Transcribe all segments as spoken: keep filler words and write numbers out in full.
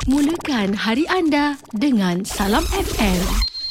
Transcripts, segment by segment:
Mulakan hari anda dengan Salam F M.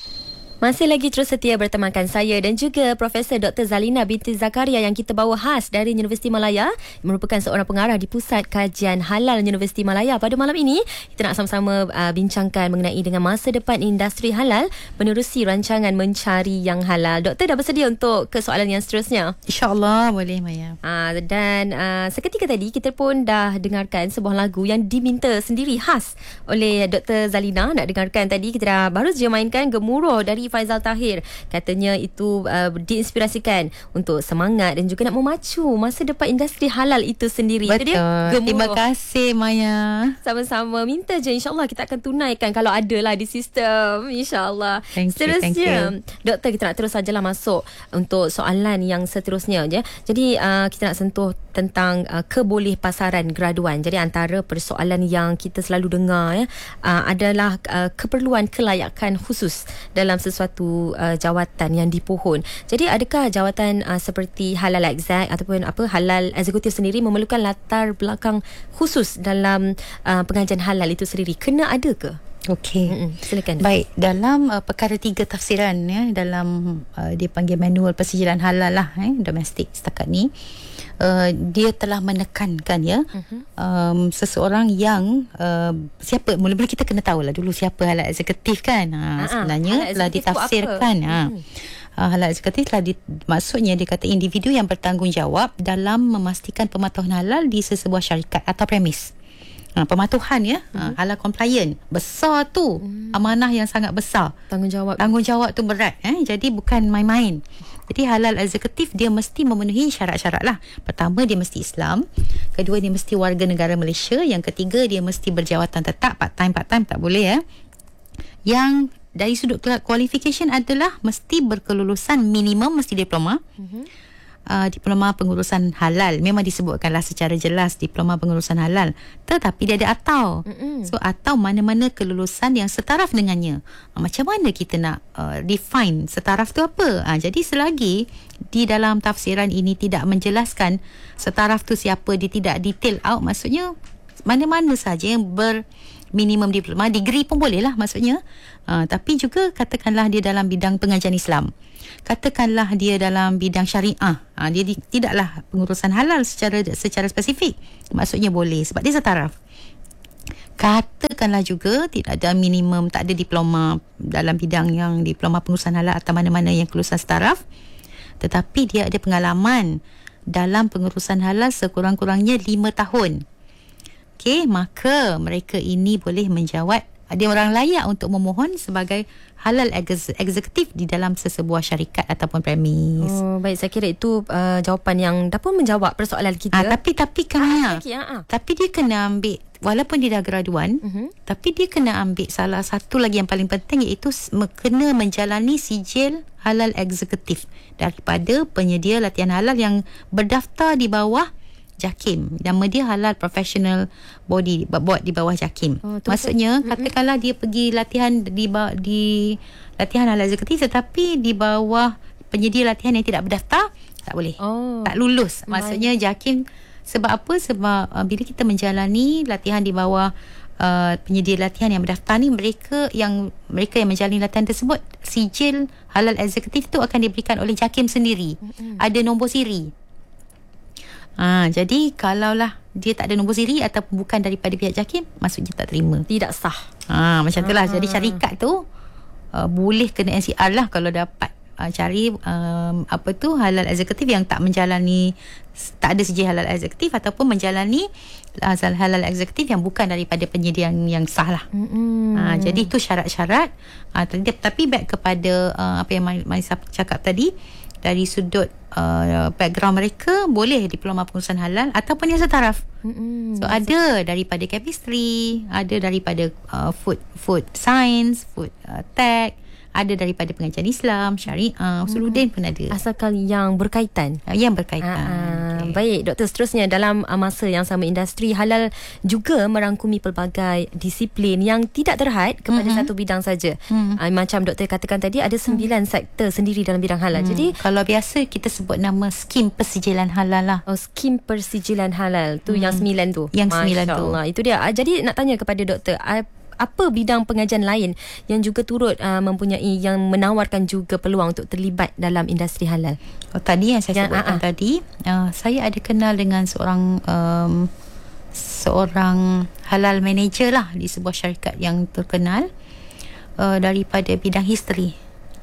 Masih lagi terus setia bertemankan saya dan juga Profesor Doktor Zalina binti Zakaria yang kita bawa khas dari Universiti Malaya, yang merupakan seorang pengarah di Pusat Kajian Halal Universiti Malaya. Pada malam ini, kita nak sama-sama uh, bincangkan mengenai dengan masa depan industri halal menerusi rancangan Mencari Yang Halal. Doktor dah bersedia untuk ke soalan yang seterusnya? InsyaAllah boleh, Maya. Uh, dan uh, seketika tadi kita pun dah dengarkan sebuah lagu yang diminta sendiri khas oleh Doktor Zalina. Nak dengarkan tadi, kita dah baru saja mainkan Gemuruh dari Faizal Tahir. Katanya itu uh, diinspirasikan untuk semangat dan juga nak memacu masa depan industri halal itu sendiri. Betul. Itu dia, terima kasih, Maya. Sama-sama. Minta je, insyaAllah kita akan tunaikan kalau ada lah di sistem, insyaAllah. Thank you, Seterusnya, thank you. Doktor, kita nak terus sajalah masuk untuk soalan yang seterusnya je. Jadi uh, kita nak sentuh tentang uh, kebolehpasaran graduan. Jadi antara persoalan yang kita selalu dengar ya, uh, adalah uh, keperluan kelayakan khusus dalam sesuatu uh, jawatan yang dipohon. Jadi adakah jawatan uh, seperti halal exec ataupun apa halal eksekutif sendiri memerlukan latar belakang khusus dalam uh, pengajian halal itu sendiri? Kena ada ke? Okey. Mm-mm. Silakan. Baik, dalam uh, perkara tiga tafsiran ya, dalam uh, dia panggil manual persijilan halal lah eh, domestik setakat ni. Uh, dia telah menekankan ya uh-huh. um, seseorang yang uh, siapa, mula-mula kita kena tahulah dulu siapa halal eksekutif kan. Ha, sebenarnya telah ditafsirkan ha. Hmm. Uh, halal eksekutif telah di, maksudnya dia kata individu yang bertanggungjawab dalam memastikan pematuhan halal di sesebuah syarikat atau premis. Ha, pematuhan ya, uh-huh. ha, halal compliant besar tu, uh-huh. amanah yang sangat besar, tanggungjawab tanggungjawab tu berat eh? Jadi bukan main-main. Jadi halal eksekutif dia mesti memenuhi syarat-syarat lah. Pertama, dia mesti Islam. Kedua, dia mesti warga negara Malaysia. Yang ketiga, dia mesti berjawatan tetap. Part time, part time tak boleh ya. Yang dari sudut qualification adalah mesti berkelulusan minimum, mesti diploma. Uh-huh. Uh, diploma pengurusan halal. Memang disebutkanlah secara jelas diploma pengurusan halal, tetapi dia ada atau. Mm-mm. So atau mana-mana kelulusan yang setaraf dengannya. uh, Macam mana kita nak uh, define setaraf tu apa? uh, Jadi selagi di dalam tafsiran ini tidak menjelaskan setaraf tu siapa, dia tidak detail out, maksudnya mana-mana saja yang ber minimum diploma, degree pun boleh lah maksudnya. uh, Tapi juga katakanlah dia dalam bidang pengajian Islam, katakanlah dia dalam bidang syariah, ha, dia di, tidaklah pengurusan halal secara secara spesifik, maksudnya boleh sebab dia setaraf. Katakanlah juga tidak ada minimum, tak ada diploma dalam bidang yang diploma pengurusan halal atau mana-mana yang kelulusan setaraf, tetapi dia ada pengalaman dalam pengurusan halal sekurang-kurangnya lima tahun. Okey, maka mereka ini boleh menjawat, ada orang layak untuk memohon sebagai halal eksekutif di dalam sesebuah syarikat ataupun premis. Oh, baik, saya kira itu uh, jawapan yang dah pun menjawab persoalan kita. Ah, tapi tapi kan ah, okay, ah, ah. tapi dia kena ambil, walaupun dia dah graduan, uh-huh. tapi dia kena ambil salah satu lagi yang paling penting, iaitu kena menjalani sijil halal eksekutif daripada penyedia latihan halal yang berdaftar di bawah JAKIM. Nama dia Halal Professional Body, buat di bawah JAKIM. Oh, maksudnya tu, katakanlah dia pergi latihan di di latihan halal eksekutif tetapi di bawah penyedia latihan yang tidak berdaftar, tak boleh. Oh, tak lulus. Maksudnya JAKIM. Sebab apa? Sebab uh, bila kita menjalani latihan di bawah uh, penyedia latihan yang berdaftar ni, mereka yang mereka yang menjalani latihan tersebut, sijil halal eksekutif tu akan diberikan oleh JAKIM sendiri. Mm-hmm. Ada nombor siri. Ha, jadi kalaulah dia tak ada nombor siri ataupun bukan daripada pihak JAKIM, maksudnya tak terima, tidak sah. Ha, macam itulah. Ha. Jadi syarikat tu uh, boleh kena N C R lah kalau dapat uh, cari um, apa tu halal eksekutif yang tak menjalani, tak ada sijil halal eksekutif ataupun menjalani asal halal eksekutif yang bukan daripada penyedia yang, yang sah lah. Mm-hmm. Ha, jadi itu syarat-syarat. Ha, tapi back kepada uh, apa yang Maisa cakap tadi, dari sudut uh, background mereka boleh diploma pengurusan halal ataupun yang setaraf. Mm-hmm. So ada daripada chemistry, ada daripada uh, food food science, food uh, tech, Ada daripada pengajian Islam, syariah, usuluddin pun ada. Asalkan yang berkaitan. Yang berkaitan. Ah, okay. Baik, doktor, seterusnya dalam uh, masa yang sama, industri halal juga merangkumi pelbagai disiplin yang tidak terhad kepada mm-hmm. satu bidang saja. Mm. Uh, macam doktor katakan tadi, ada sembilan mm. sektor sendiri dalam bidang halal. Mm. Jadi kalau biasa kita sebut nama skim persijilan halal lah. Oh, skim persijilan halal tu mm. yang sembilan tu. Yang Masya sembilan tu. Allah. Itu dia. Uh, jadi nak tanya kepada doktor, uh, apa bidang pengajian lain yang juga turut uh, mempunyai, yang menawarkan juga peluang untuk terlibat dalam industri halal? Oh, tadi yang saya yang, sebutkan uh-uh. tadi, uh, saya ada kenal dengan seorang um, seorang halal manager lah di sebuah syarikat yang terkenal uh, daripada bidang history.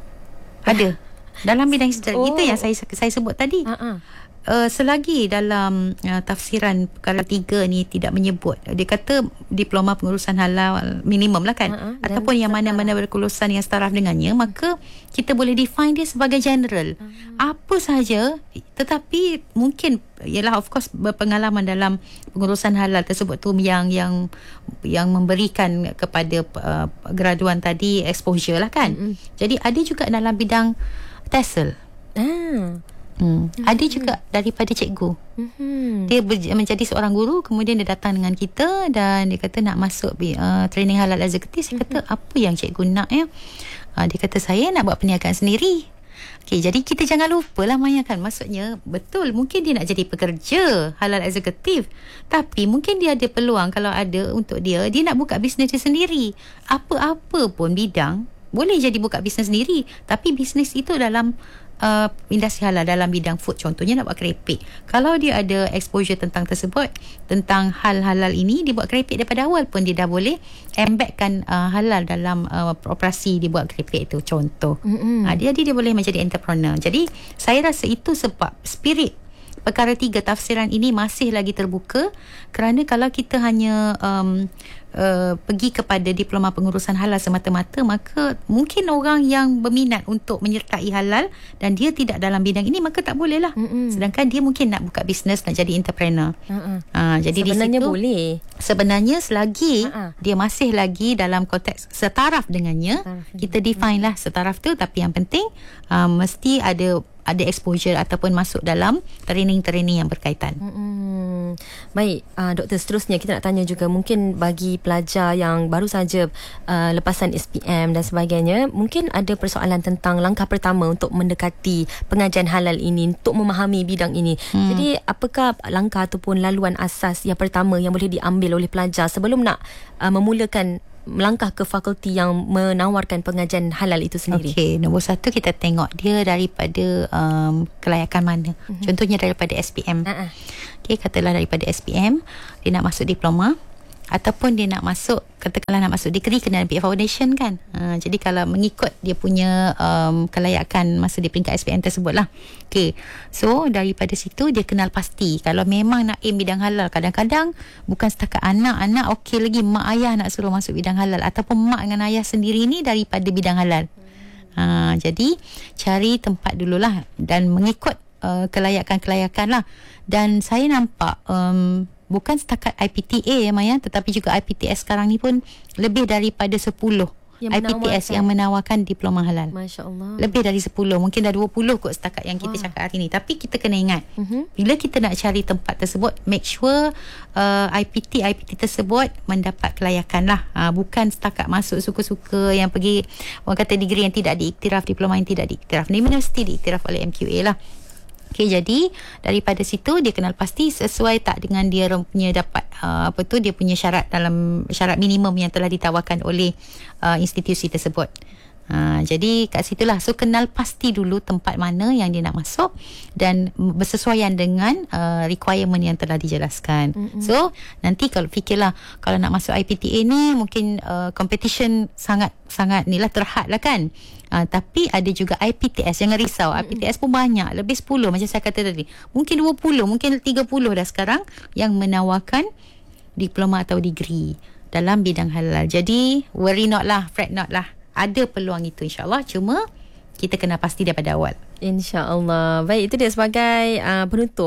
Ada dalam bidang history. Oh. Itu yang saya saya sebut tadi. Uh-uh. Uh, selagi dalam uh, tafsiran perkara tiga ni tidak menyebut, dia kata diploma pengurusan halal minimum lah kan, uh-huh. ataupun yang mana-mana berkelulusan yang setaraf dengannya, maka kita boleh define dia sebagai general, uh-huh. apa sahaja. Tetapi mungkin ialah of course berpengalaman dalam pengurusan halal tersebut tu yang yang yang memberikan kepada uh, graduan tadi exposure lah kan. uh-huh. Jadi ada juga dalam bidang TESOL. ah. Hmm. Mm-hmm. Ada juga daripada cikgu. Mm-hmm. Dia ber- menjadi seorang guru, kemudian dia datang dengan kita dan dia kata nak masuk uh, training halal eksekutif. Saya mm-hmm. kata apa yang cikgu nak ya? Uh, dia kata saya nak buat perniagaan sendiri. Okey, jadi kita jangan lupa lah Maya kan. Maksudnya betul, mungkin dia nak jadi pekerja halal eksekutif, tapi mungkin dia ada peluang, kalau ada untuk dia, dia nak buka bisnes dia sendiri. Apa-apa pun bidang boleh jadi buka bisnes sendiri, tapi bisnes itu dalam Uh, industri halal, dalam bidang food, contohnya nak buat keripik. Kalau dia ada exposure tentang tersebut, tentang hal halal ini, dia buat keripik daripada awal pun dia dah boleh embedkan uh, halal dalam uh, operasi dia buat keripik itu, contoh. Mm-hmm. uh, dia, dia dia boleh menjadi entrepreneur. Jadi saya rasa itu sebab spirit perkara tiga tafsiran ini masih lagi terbuka. Kerana kalau kita hanya um, uh, pergi kepada diploma pengurusan halal semata-mata, maka mungkin orang yang berminat untuk menyertai halal dan dia tidak dalam bidang ini, maka tak boleh lah. Mm-mm. Sedangkan dia mungkin nak buka bisnes, nak jadi entrepreneur. Uh, jadi sebenarnya di situ, boleh. Sebenarnya selagi Uh-uh. dia masih lagi dalam konteks setaraf dengannya, Setaraf. kita define lah setaraf tu. Tapi yang penting uh, mesti ada ada exposure ataupun masuk dalam training-training yang berkaitan. Hmm. Baik, uh, doktor, seterusnya kita nak tanya juga, mungkin bagi pelajar yang baru saja uh, lepasan S P M dan sebagainya, mungkin ada persoalan tentang langkah pertama untuk mendekati pengajian halal ini, untuk memahami bidang ini. Hmm. Jadi apakah langkah ataupun laluan asas yang pertama yang boleh diambil oleh pelajar sebelum nak uh, memulakan melangkah ke fakulti yang menawarkan pengajian halal itu sendiri? Okey, nombor satu kita tengok dia daripada um, kelayakan mana. Uh-huh. Contohnya daripada S P M. Uh-huh. Okey, katalah daripada S P M, dia nak masuk diploma ataupun dia nak masuk, katakanlah nak masuk degree, kena ambil foundation kan. Ha, jadi kalau mengikut dia punya um, kelayakan masa di peringkat S P M tersebut lah. Okey, so daripada situ dia kenal pasti kalau memang nak aim bidang halal. Kadang-kadang bukan setakat anak-anak okey lagi, mak ayah nak suruh masuk bidang halal, ataupun mak dengan ayah sendiri ni daripada bidang halal. Ha, jadi cari tempat dululah dan mengikut uh, kelayakan-kelayakan lah. Dan saya nampak um, bukan setakat I P T A ya Maya, tetapi juga I P T S sekarang ni pun lebih daripada sepuluh I P T S yang menawarkan diploma halal. Masya Allah. Lebih dari sepuluh, mungkin dah dua puluh kot setakat yang kita wow. cakap hari ni. Tapi kita kena ingat, uh-huh. bila kita nak cari tempat tersebut, make sure uh, I P T I P T tersebut mendapat kelayakan lah. Uh, bukan setakat masuk suka-suka yang pergi, orang kata degree yang tidak diiktiraf, diploma yang tidak diiktiraf. Ni mesti diiktiraf oleh M Q A lah. Okay, jadi daripada situ dia kenal pasti sesuai tak dengan dia punya dapat uh, apa tu, dia punya syarat dalam syarat minimum yang telah ditawarkan oleh uh, institusi tersebut. Ha, jadi kat situlah, so kenal pasti dulu tempat mana yang dia nak masuk dan bersesuaian dengan uh, requirement yang telah dijelaskan. Mm-hmm. So nanti kalau fikirlah, kalau nak masuk I P T A ni mungkin uh, competition sangat sangat ni lah, terhad lah kan. Uh, tapi ada juga I P T S, jangan risau. Mm-hmm. I P T S pun banyak, lebih sepuluh macam saya kata tadi, mungkin dua puluh, mungkin tiga puluh dah sekarang yang menawarkan diploma atau degree dalam bidang halal. Jadi worry not lah, fret not lah. Ada peluang itu insyaAllah, cuma kita kena pasti daripada awal. InsyaAllah. Baik, itu dia sebagai uh, penutup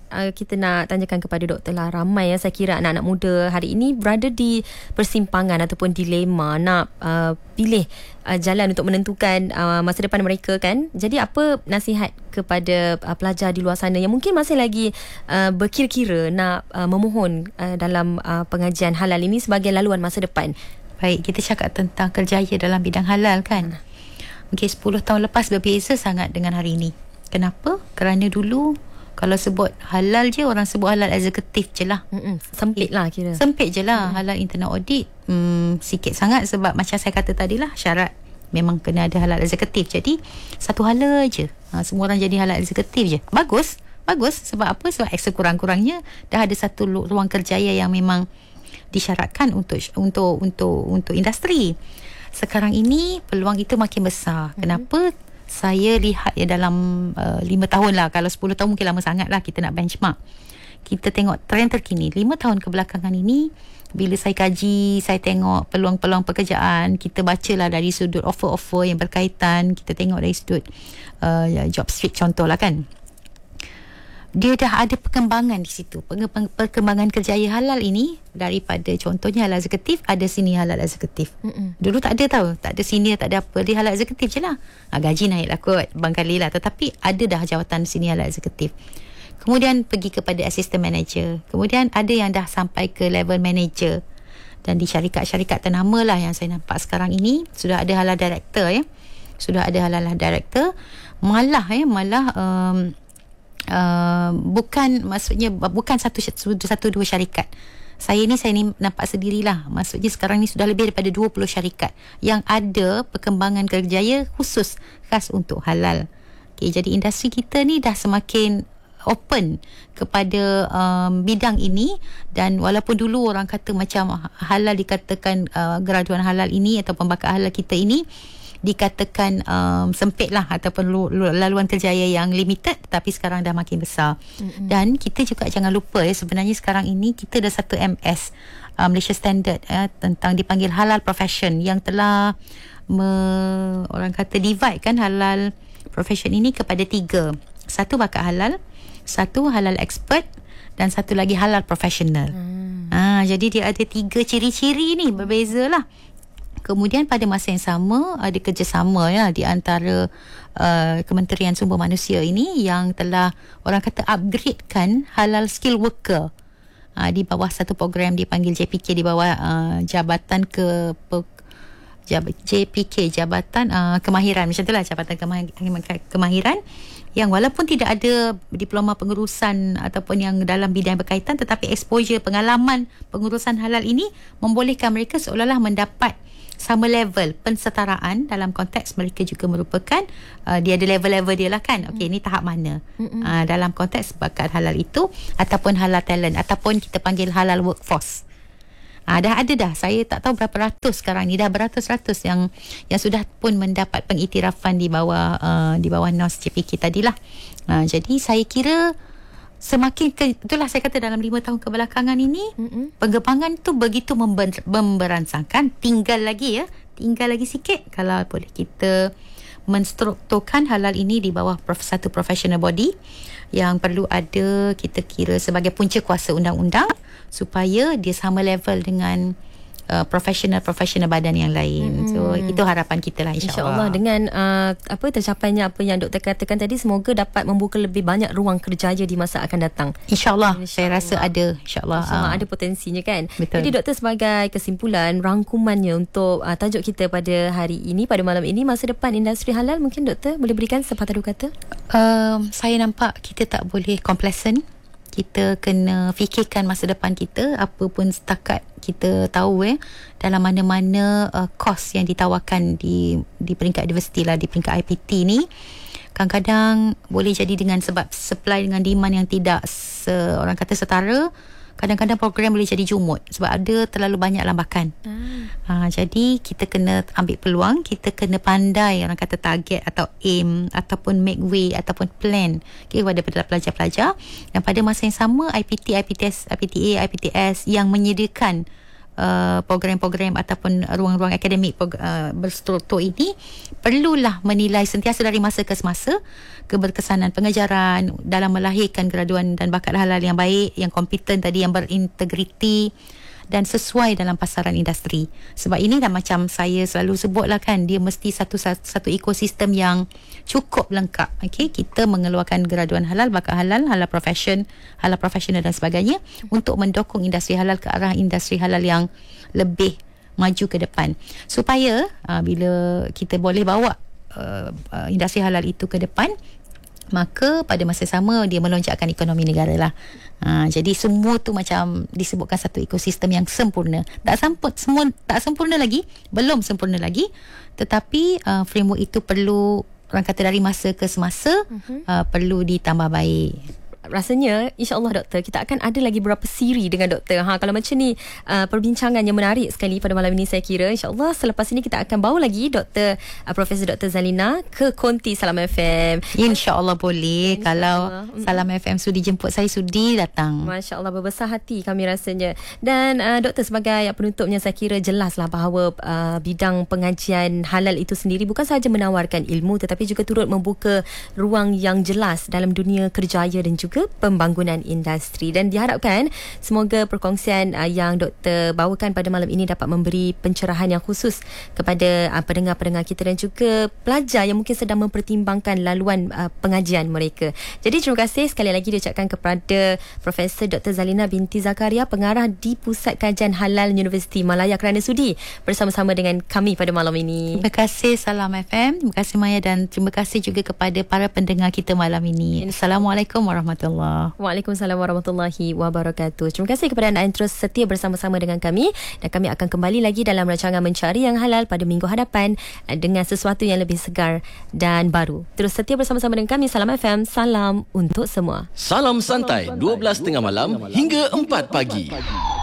uh, kita nak tanyakan kepada doktor lah. Ramai yang saya kira anak-anak muda hari ini berada di persimpangan ataupun dilema nak uh, pilih uh, jalan untuk menentukan uh, masa depan mereka kan. Jadi apa nasihat kepada uh, pelajar di luar sana yang mungkin masih lagi uh, berkira-kira nak uh, memohon uh, dalam uh, pengajian halal ini sebagai laluan masa depan? Baik, kita cakap tentang kerjaya dalam bidang halal kan. Mungkin sepuluh tahun lepas berbeza sangat dengan hari ini. Kenapa? Kerana dulu kalau sebut halal je, orang sebut halal eksekutif je lah. Mm-mm. Sempit lah kira. Sempit je lah. Mm. Halal internal audit hmm, sikit sangat sebab macam saya kata tadi lah, syarat memang kena ada halal eksekutif. Jadi satu halal je, ha, semua orang jadi halal eksekutif je. Bagus. Bagus. Sebab apa? Sebab sekurang-kurangnya dah ada satu ruang kerjaya yang memang disyaratkan untuk untuk untuk untuk industri. Sekarang ini peluang itu makin besar. Mm-hmm. Kenapa? Saya lihat ya dalam uh, lima tahun lah. Kalau sepuluh tahun mungkin lama sangat lah kita nak benchmark. Kita tengok trend terkini lima tahun kebelakangan ini. Bila saya kaji, saya tengok peluang-peluang pekerjaan, kita bacalah dari sudut offer-offer yang berkaitan, kita tengok dari sudut uh, job street contoh lah kan. Dia dah ada perkembangan di situ. Perkembangan kerjaya halal ini daripada contohnya halal eksekutif, ada sini halal eksekutif. Mm-mm. Dulu tak ada tau, tak ada senior, tak ada apa, dia halal eksekutif je lah. Ha, gaji naik lah kot bangkali lah, tetapi ada dah jawatan sini halal eksekutif. Kemudian pergi kepada assistant manager, kemudian ada yang dah sampai ke level manager. Dan di syarikat-syarikat ternama lah yang saya nampak sekarang ini sudah ada halal director ya. Sudah ada halal director. Malah ya, malah um, Uh, bukan maksudnya bukan satu satu dua syarikat. Saya ni saya ni nampak sendirilah. Maksudnya sekarang ni sudah lebih daripada dua puluh syarikat yang ada perkembangan kerjaya khusus khas untuk halal. Okay, jadi industri kita ni dah semakin open kepada um, bidang ini. Dan walaupun dulu orang kata macam halal dikatakan uh, graduan halal ini ataupun bakat halal kita ini dikatakan um, sempit lah ataupun laluan kerjaya yang limited, tapi sekarang dah makin besar. Mm-hmm. Dan kita juga jangan lupa ya, sebenarnya sekarang ini kita dah satu M S uh, Malaysia Standard eh, tentang dipanggil halal profession yang telah me, orang kata divide kan halal profession ini kepada tiga. Satu bakat halal, satu halal expert, dan satu lagi halal professional. Mm. Ah, jadi dia ada tiga ciri-ciri ni, berbeza lah. Kemudian pada masa yang sama ada kerjasama ya di antara uh, Kementerian Sumber Manusia ini yang telah orang kata upgradekan halal skill worker uh, di bawah satu program dipanggil J P K, di bawah uh, Jabatan ke pe, Jab, J P K Jabatan uh, Kemahiran, macam itulah Jabatan Kemahiran, yang walaupun tidak ada diploma pengurusan ataupun yang dalam bidang berkaitan, tetapi exposure pengalaman pengurusan halal ini membolehkan mereka seolah-olah mendapat sama level pensetaraan dalam konteks mereka juga merupakan uh, dia ada level-level dia lah kan. Okey, ini tahap mana uh, dalam konteks bakat halal itu ataupun halal talent ataupun kita panggil halal workforce. Uh, dah ada dah, saya tak tahu berapa ratus sekarang ni, dah beratus-ratus yang yang sudah pun mendapat pengiktirafan di bawah uh, di bawah N O S J P K tadilah. Uh, jadi saya kira semakin ke, itulah saya kata dalam lima tahun kebelakangan ini mm-hmm. pengembangan tu begitu member, memberansangkan. Tinggal lagi ya tinggal lagi sikit kalau boleh kita menstrukturkan halal ini di bawah prof, satu professional body yang perlu ada kita kira sebagai punca kuasa undang-undang supaya dia sama level dengan Uh, profesional-profesional badan yang lain. Mm-hmm. So itu harapan kita lah, insya-Allah. Insya-Allah dengan uh, apa tercapainya apa yang doktor katakan tadi, semoga dapat membuka lebih banyak ruang kerjaya di masa akan datang. Insya-Allah. Insya saya rasa ada, insya-Allah. Insya-Allah uh. ada potensinya kan. Betul. Jadi doktor, sebagai kesimpulan rangkumannya untuk uh, tajuk kita pada hari ini, pada malam ini, masa depan industri halal, mungkin doktor boleh berikan sepatah dua kata? Um, saya nampak kita tak boleh complacent. Kita kena fikirkan masa depan kita. Apa pun setakat kita tahu eh, dalam mana-mana uh, kos yang ditawarkan di di peringkat universiti lah, di peringkat I P T ni, kadang-kadang boleh jadi dengan sebab supply dengan demand yang tidak se, orang kata setara, kadang-kadang program boleh jadi jumut sebab ada terlalu banyak lambakan. Hmm. Ha, jadi kita kena ambil peluang, kita kena pandai orang kata target atau aim ataupun make way ataupun plan okay, kepada pelajar-pelajar. Dan pada masa yang sama I P T, I P T S, I P T A, I P T S yang menyediakan uh, program-program ataupun ruang-ruang akademik uh, berstruktur ini perlulah menilai sentiasa dari masa ke semasa keberkesanan pengajaran dalam melahirkan graduan dan bakat halal yang baik, yang kompeten tadi, yang berintegriti dan sesuai dalam pasaran industri. Sebab ini dah macam saya selalu sebutlah kan, dia mesti satu satu ekosistem yang cukup lengkap. Okey, kita mengeluarkan graduan halal, bakat halal, halal profession, halal profesional dan sebagainya untuk mendukung industri halal ke arah industri halal yang lebih maju ke depan. Supaya uh, bila kita boleh bawa uh, uh, industri halal itu ke depan, maka pada masa sama dia melonjakkan ekonomi negara lah. Ha, jadi semua tu macam disebutkan satu ekosistem yang sempurna. Tak sempurna, semua tak sempurna lagi, belum sempurna lagi, tetapi uh, framework itu perlu, orang kata dari masa ke semasa, uh-huh. uh, perlu ditambah baik. Rasanya insyaAllah doktor, kita akan ada lagi beberapa siri dengan doktor. Ha, kalau macam ni uh, perbincangan yang menarik sekali pada malam ini, saya kira insyaAllah selepas ini kita akan bawa lagi doktor uh, Profesor Doktor Zalina ke konti Salam F M. InsyaAllah boleh. Insya kalau Allah. Salam F M sudi jemput saya, sudi datang. Masya Allah, berbesar hati kami rasanya. Dan uh, doktor sebagai penutupnya, saya kira jelaslah bahawa uh, bidang pengajian halal itu sendiri bukan sahaja menawarkan ilmu, tetapi juga turut membuka ruang yang jelas dalam dunia kerjaya dan juga pembangunan industri. Dan diharapkan semoga perkongsian uh, yang doktor bawakan pada malam ini dapat memberi pencerahan yang khusus kepada uh, pendengar-pendengar kita dan juga pelajar yang mungkin sedang mempertimbangkan laluan uh, pengajian mereka. Jadi terima kasih sekali lagi diucapkan kepada Profesor Doktor Zalina binti Zakaria, pengarah di Pusat Kajian Halal Universiti Malaya, kerana sudi bersama-sama dengan kami pada malam ini. Terima kasih Salam F M, terima kasih Maya, dan terima kasih juga kepada para pendengar kita malam ini. Assalamualaikum warahmatullahi wabarakatuh. Waalaikumsalam warahmatullahi wabarakatuh. Terima kasih kepada anda yang terus setia bersama-sama dengan kami, dan kami akan kembali lagi dalam rancangan Mencari Yang Halal pada minggu hadapan dengan sesuatu yang lebih segar dan baru. Terus setia bersama-sama dengan kami. Salam F M, salam untuk semua. Salam santai, dua belas tengah malam hingga empat pagi.